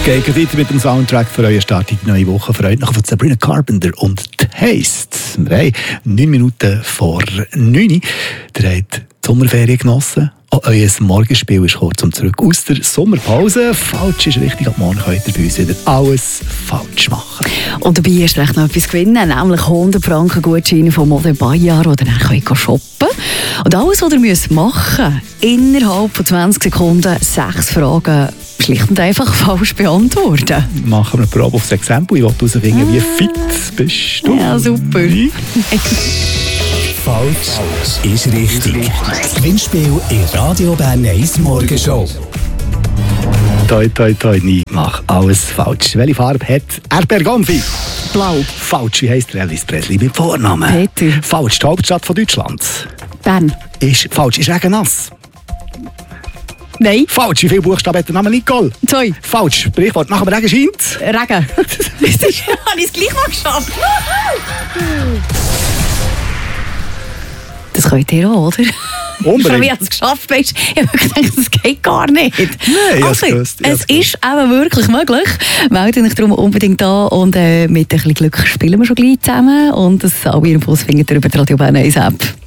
Geht weiter mit dem Soundtrack für euren Start in die neue Woche. Freut euch von Sabrina Carpenter und Taste. Wir haben 9 Minuten vor 9 Uhr. Ihr habt die Sommerferien genossen. Auch euer Morgenspiel ist kurz zurück aus der Sommerpause. Falsch ist richtig. Ab morgen könnt ihr bei uns wieder alles falsch machen. Und dabei hast du recht noch etwas gewinnen, nämlich 100 Franken Gutscheine von Mode Bayard, oder dann könnt ihr shoppen. Und alles, was ihr machen müsst, innerhalb von 20 Sekunden 6 Fragen schlicht und einfach falsch beantworten. Machen wir eine Probe auf das Exempel. Ich will herausfinden, wie fit bist du. Ja, super. Falsch ist richtig. Das Gewinnspiel in Radio Bern 1 Morgenshow. Toi, toi, toi, nie. Mach alles falsch. Welche Farbe hat Erdbeergomfi? Blau. Falsch. Wie heisst Elvis Presley mit Vornamen? Peter. Falsch. Die Hauptstadt von Deutschland. Bern. Ist falsch. Ist Regen nass? Nein. Falsch. Wie viele Buchstaben hat der Name Nicole? 2. Falsch. Sprichwort. Nach dem Regen scheint. Regen. Habe ich es gleich mal geschafft? Das könnt ihr auch, oder? Unbedingt. Wie du es geschafft hast, ich habe gedacht, das geht gar nicht. Nein, also, es ist eben wirklich möglich. Meldet euch darum unbedingt an und mit ein bisschen Glück spielen wir schon gleich zusammen. Und das alle Infos findet ihr über die Radio Bern 1 App.